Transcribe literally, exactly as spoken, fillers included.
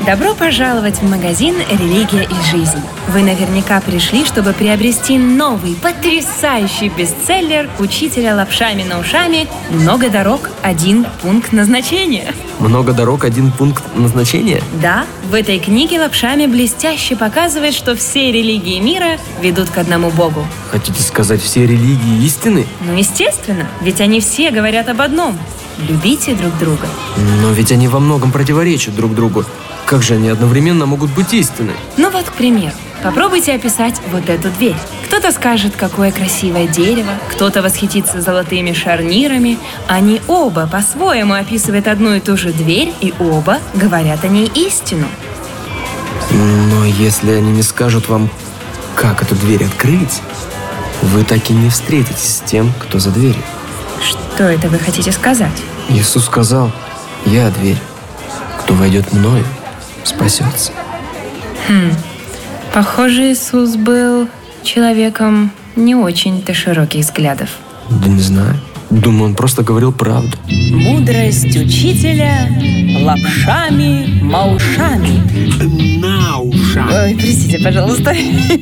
Добро пожаловать в магазин «Религия и жизнь». Вы наверняка пришли, чтобы приобрести новый, потрясающий бестселлер учителя Лапшамина ушами «Много дорог, один пункт назначения». Много дорог, один пункт назначения? Да, в этой книге Лапшами блестяще показывает, что все религии мира ведут к одному Богу. Хотите сказать, все религии истины? Ну, естественно, ведь они все говорят об одном. Любите друг друга. Но ведь они во многом противоречат друг другу. Как же они одновременно могут быть истинны? Ну вот, к примеру, попробуйте описать вот эту дверь. Кто-то скажет, какое красивое дерево, кто-то восхитится золотыми шарнирами. Они оба по-своему описывают одну и ту же дверь, и оба говорят о ней истину. Но если они не скажут вам, как эту дверь открыть, вы так и не встретитесь с тем, кто за дверью. Что это вы хотите сказать? Иисус сказал: «Я дверь. Кто войдет мною, спасется». Хм, похоже, Иисус был человеком не очень-то широких взглядов. Да не знаю. Думаю, он просто говорил правду. Мудрость учителя Лапшами Маушами. На ушах. Ой, простите, пожалуйста.